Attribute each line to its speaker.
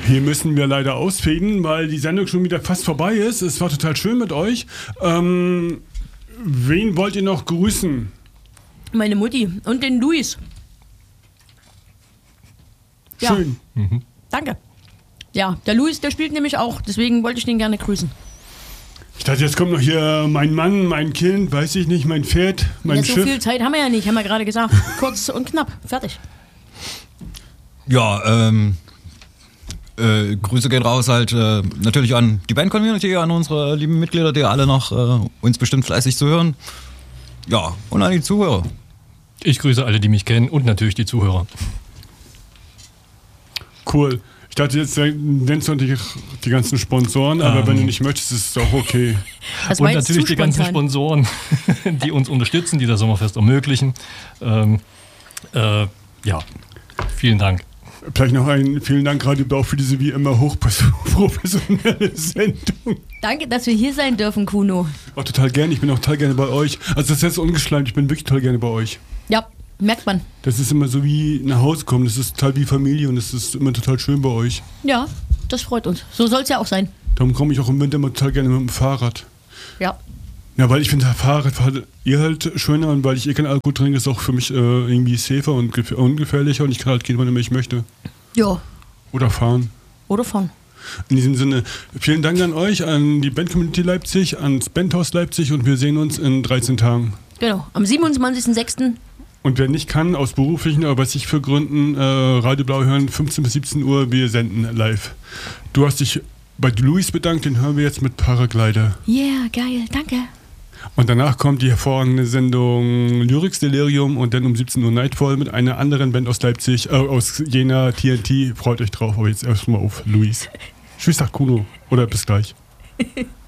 Speaker 1: Hier müssen wir leider ausfäden, weil die Sendung schon wieder fast vorbei ist. Es war total schön mit euch. Wen wollt ihr noch grüßen?
Speaker 2: Meine Mutti und den Luis. Ja.
Speaker 1: Schön.
Speaker 2: Danke. Ja, der Luis, der spielt nämlich auch. Deswegen wollte ich den gerne grüßen.
Speaker 1: Ich dachte, jetzt kommt noch hier mein Mann, mein Kind, weiß ich nicht, mein Pferd, mein
Speaker 2: So
Speaker 1: Schiff.
Speaker 2: viel Zeit haben wir ja nicht, haben wir gerade gesagt. Kurz und knapp. Fertig.
Speaker 3: Ja, Grüße gehen raus halt natürlich an die Band-Community, an unsere lieben Mitglieder, die alle noch uns bestimmt fleißig zuhören. Ja, und an die Zuhörer.
Speaker 4: Ich grüße alle, die mich kennen und natürlich die Zuhörer.
Speaker 1: Cool. Ich dachte, jetzt nennst du natürlich die ganzen Sponsoren, aber wenn du nicht möchtest, ist es auch okay.
Speaker 2: Das war
Speaker 4: Und
Speaker 2: jetzt
Speaker 4: natürlich
Speaker 2: zu
Speaker 4: die ganzen
Speaker 2: spontan.
Speaker 4: Sponsoren, die uns unterstützen, die das Sommerfest ermöglichen. Ja, vielen Dank.
Speaker 1: Vielleicht noch einen vielen Dank, Radio Blau, für diese wie immer hochprofessionelle Sendung.
Speaker 2: Danke, dass wir hier sein dürfen, Kuno.
Speaker 1: Auch total gerne, ich bin auch total gerne bei euch. Also das ist jetzt ungeschleimt, ich bin wirklich total gerne bei euch.
Speaker 2: Ja, merkt man.
Speaker 1: Das ist immer so wie nach Hause kommen, das ist total wie Familie und es ist immer total schön bei euch.
Speaker 2: Ja, das freut uns. So soll es ja auch sein.
Speaker 1: Darum komme ich auch im Winter immer total gerne mit dem Fahrrad.
Speaker 2: Ja.
Speaker 1: Ja, weil ich finde, Fahrrad fahrt ihr halt schöner und weil ich keinen Alkohol trinke, ist auch für mich irgendwie safer und ungefährlicher und ich kann halt gehen, wann immer ich möchte.
Speaker 2: Ja.
Speaker 1: Oder fahren.
Speaker 2: Oder von.
Speaker 1: In diesem Sinne, vielen Dank an euch, an die Band-Community Leipzig, ans Bandhaus Leipzig und wir sehen uns in 13 Tagen.
Speaker 2: Genau. Am 27.06.
Speaker 1: Und wer nicht kann, aus beruflichen oder was ich für Gründen, Radio Blau hören, 15 bis 17 Uhr, wir senden live. Du hast dich bei Luis bedankt, den hören wir jetzt mit Paraglider.
Speaker 2: Yeah, geil, danke.
Speaker 1: Und danach kommt die hervorragende Sendung Lyrics Delirium und dann um 17 Uhr Nightfall mit einer anderen Band aus Leipzig, aus Jena, TNT. Freut euch drauf, aber jetzt erstmal auf Luis. Tschüss, sagt Kuno. Oder bis gleich.